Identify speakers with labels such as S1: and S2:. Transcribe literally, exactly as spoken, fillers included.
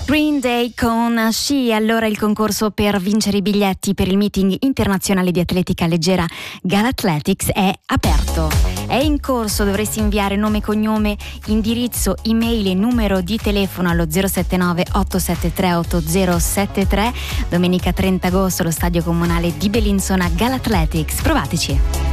S1: Green Day con Sci. Allora il concorso per vincere i biglietti per il meeting internazionale di atletica leggera Galathletics è aperto. È in corso, dovresti inviare nome, cognome, indirizzo, email e numero di telefono allo zero sette nove otto sette tre otto zero sette tre. Domenica trenta agosto allo stadio comunale di Bellinzona Galathletics. Provateci.